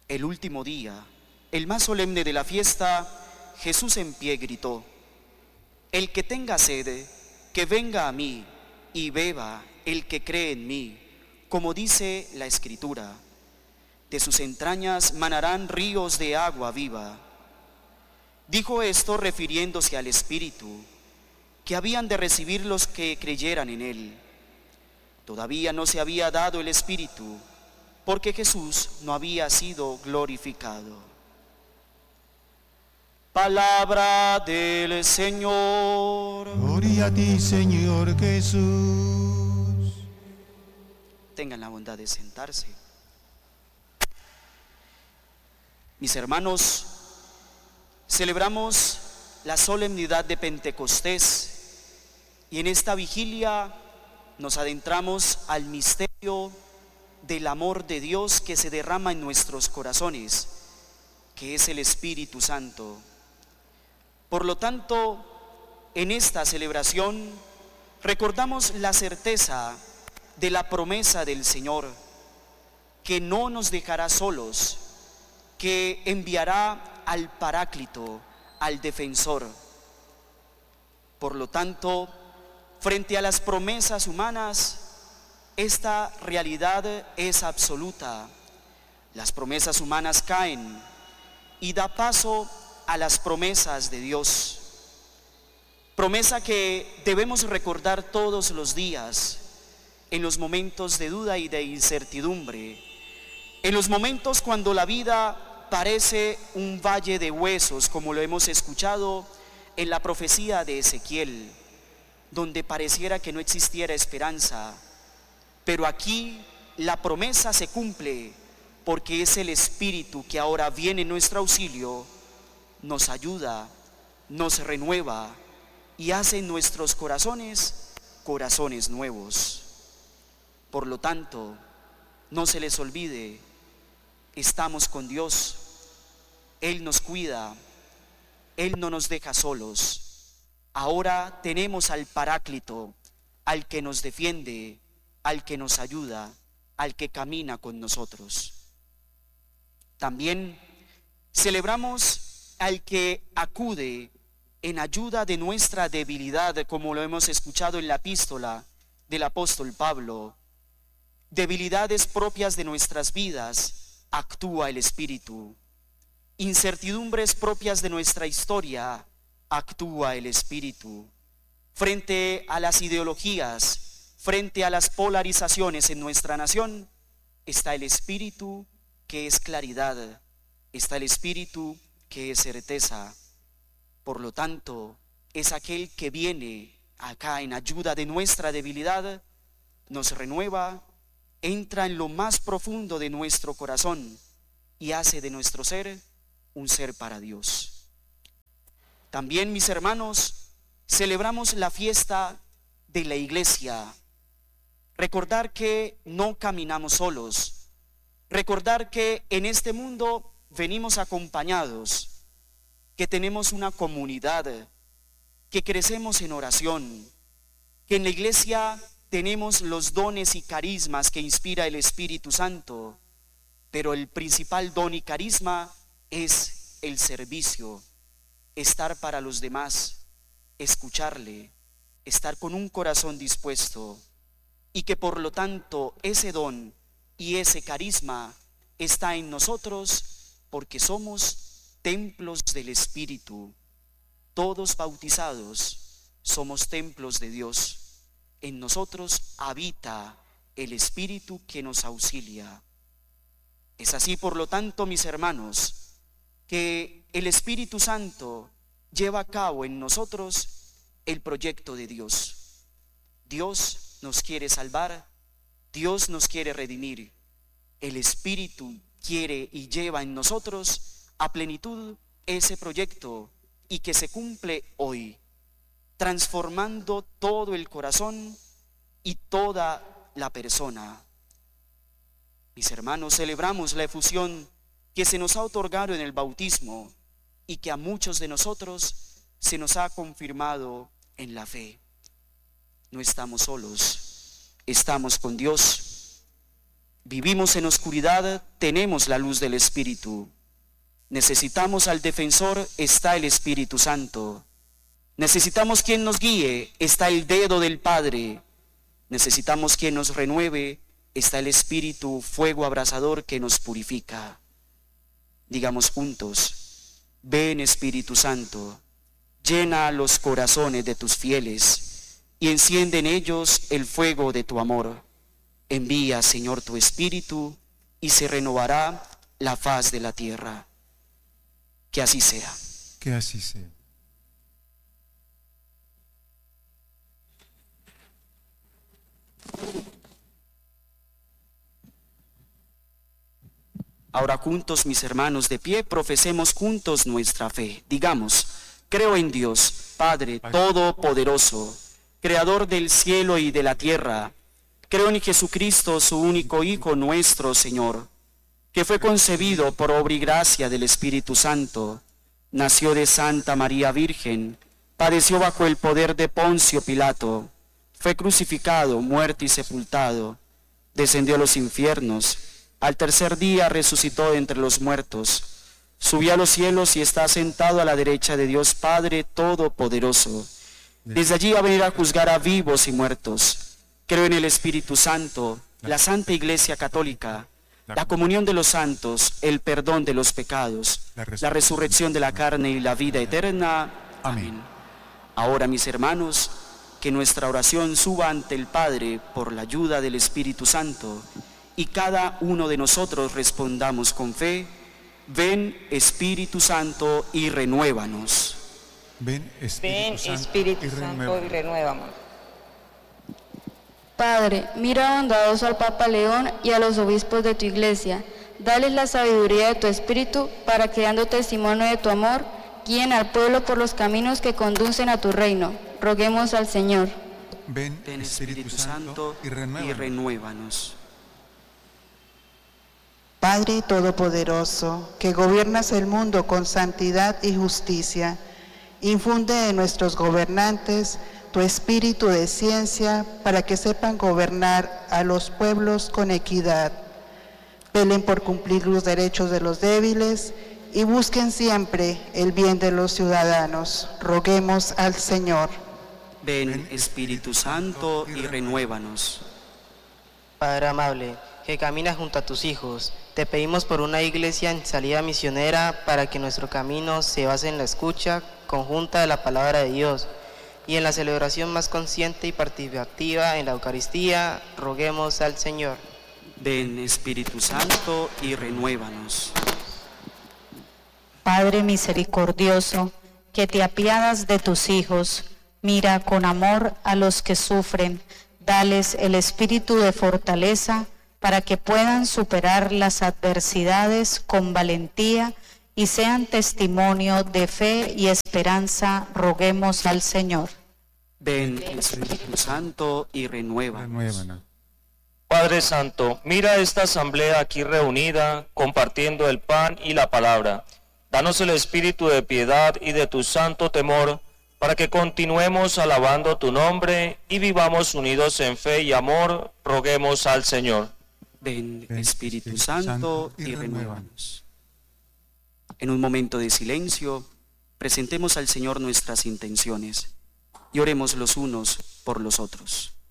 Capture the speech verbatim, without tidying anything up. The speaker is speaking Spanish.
El último día, el más solemne de la fiesta, Jesús en pie gritó: el que tenga sed, que venga a mí, y beba el que cree en mí, como dice la Escritura. De sus entrañas manarán ríos de agua viva. Dijo esto refiriéndose al Espíritu, que habían de recibir los que creyeran en él. Todavía no se había dado el Espíritu, porque Jesús no había sido glorificado. Palabra del Señor. Gloria a ti, Señor Jesús. Tengan la bondad de sentarse. Mis hermanos, celebramos la solemnidad de Pentecostés y en esta vigilia nos adentramos al misterio del amor de Dios que se derrama en nuestros corazones, que es el Espíritu Santo. Por lo tanto, en esta celebración recordamos la certeza de la promesa del Señor, que no nos dejará solos, que enviará al Paráclito, al Defensor. Por lo tanto, frente a las promesas humanas, esta realidad es absoluta. Las promesas humanas caen y da paso a las promesas de Dios. Promesa que debemos recordar todos los días, en los momentos de duda y de incertidumbre, en los momentos cuando la vida parece un valle de huesos, como lo hemos escuchado en la profecía de Ezequiel, donde pareciera que no existiera esperanza. Pero aquí la promesa se cumple, porque es el Espíritu que ahora viene en nuestro auxilio, nos ayuda, nos renueva y hace en nuestros corazones corazones nuevos. Por lo tanto, no se les olvide, estamos con Dios, Él nos cuida, Él no nos deja solos. Ahora tenemos al Paráclito, al que nos defiende, al que nos ayuda, al que camina con nosotros. También celebramos al que acude en ayuda de nuestra debilidad, como lo hemos escuchado en la epístola del apóstol Pablo. Debilidades propias de nuestras vidas, actúa el Espíritu. Incertidumbres propias de nuestra historia, actúa el Espíritu. Frente a las ideologías, frente a las polarizaciones en nuestra nación, está el Espíritu que es claridad, está el Espíritu que es certeza. Por lo tanto, es aquel que viene acá en ayuda de nuestra debilidad, nos renueva, entra en lo más profundo de nuestro corazón y hace de nuestro ser un ser para Dios. También, mis hermanos, celebramos la fiesta de la Iglesia. Recordar que no caminamos solos, recordar que en este mundo venimos acompañados, que tenemos una comunidad, que crecemos en oración, que en la Iglesia tenemos los dones y carismas que inspira el Espíritu Santo, pero el principal don y carisma es el servicio, estar para los demás, escucharle, estar con un corazón dispuesto, y que por lo tanto ese don y ese carisma está en nosotros porque somos templos del Espíritu. Todos bautizados somos templos de Dios. En nosotros habita el Espíritu que nos auxilia. Es así, por lo tanto, mis hermanos, que el Espíritu Santo lleva a cabo en nosotros el proyecto de Dios. Dios nos quiere salvar, Dios nos quiere redimir. El Espíritu quiere y lleva en nosotros a plenitud ese proyecto y que se cumple hoy, transformando todo el corazón y toda la persona. Mis hermanos, celebramos la efusión que se nos ha otorgado en el bautismo y que a muchos de nosotros se nos ha confirmado en la fe. No estamos solos, estamos con Dios. Vivimos en oscuridad, tenemos la luz del Espíritu. Necesitamos al defensor, está el Espíritu Santo. Necesitamos quien nos guíe, está el dedo del Padre. Necesitamos quien nos renueve, está el Espíritu, fuego abrasador que nos purifica. Digamos juntos: ven Espíritu Santo, llena los corazones de tus fieles y enciende en ellos el fuego de tu amor. Envía, Señor, tu Espíritu y se renovará la faz de la tierra. Que así sea. Que así sea. Ahora juntos, mis hermanos, de pie, profesemos juntos nuestra fe. Digamos: creo en Dios, Padre Todopoderoso, Creador del cielo y de la tierra. Creo en Jesucristo, su único Hijo, nuestro Señor, que fue concebido por obra y gracia del Espíritu Santo, nació de Santa María Virgen, padeció bajo el poder de Poncio Pilato, fue crucificado, muerto y sepultado, descendió a los infiernos, al tercer día resucitó de entre los muertos, subió a los cielos y está sentado a la derecha de Dios Padre Todopoderoso. Desde allí va a venir a juzgar a vivos y muertos. Creo en el Espíritu Santo, la Santa Iglesia Católica, la comunión de los santos, el perdón de los pecados, la resurrección de la carne y la vida eterna. Amén. Ahora, mis hermanos, que nuestra oración suba ante el Padre por la ayuda del Espíritu Santo y cada uno de nosotros respondamos con fe: ven Espíritu Santo y renuévanos. Ven Espíritu, Ven, Santo, Espíritu y Santo y renuévanos. Padre, mira bondadoso al Papa León y a los obispos de tu Iglesia. Dales la sabiduría de tu Espíritu para que, dando testimonio de tu amor, guíen al pueblo por los caminos que conducen a tu reino. Roguemos al Señor. Ven, Ven Espíritu, Espíritu Santo, Santo y renuévanos. y renuévanos. Padre Todopoderoso, que gobiernas el mundo con santidad y justicia, infunde en nuestros gobernantes tu espíritu de ciencia para que sepan gobernar a los pueblos con equidad, velen por cumplir los derechos de los débiles y busquen siempre el bien de los ciudadanos. Roguemos al Señor. Ven Espíritu Santo y renuévanos. Padre amable, que caminas junto a tus hijos, te pedimos por una iglesia en salida misionera para que nuestro camino se base en la escucha conjunta de la palabra de Dios y en la celebración más consciente y participativa en la Eucaristía. Roguemos al Señor. Ven Espíritu Santo y renuévanos. Padre misericordioso, que te apiadas de tus hijos, mira con amor a los que sufren, dales el espíritu de fortaleza para que puedan superar las adversidades con valentía y sean testimonio de fe y esperanza. Roguemos al Señor. Ven Espíritu Santo y renuévanos. Renuévanos. Padre Santo, mira esta asamblea aquí reunida, compartiendo el pan y la palabra. Danos el espíritu de piedad y de tu santo temor, para que continuemos alabando tu nombre y vivamos unidos en fe y amor. Roguemos al Señor. Ven Ven, Espíritu Espíritu Santo Santo, y y renuévanos. En un momento de silencio, presentemos al Señor nuestras intenciones y oremos los unos por los otros.